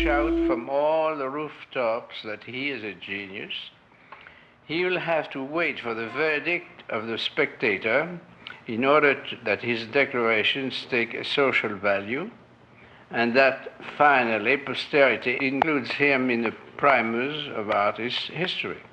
shout from all the rooftops that he is a genius. He will have to wait for the verdict of the spectator in order that his declarations take a social value, and that finally posterity includes him in the primers of artist history.